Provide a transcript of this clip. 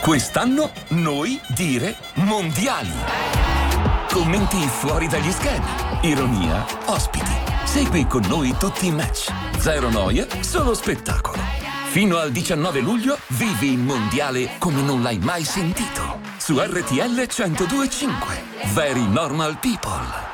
Quest'anno noi dire mondiali. Commenti fuori dagli schemi, ironia, ospiti. Segui con noi tutti i match. Zero noia, solo spettacolo. Fino al 19 luglio vivi il mondiale come non l'hai mai sentito. Su RTL 102.5. Very Normal People.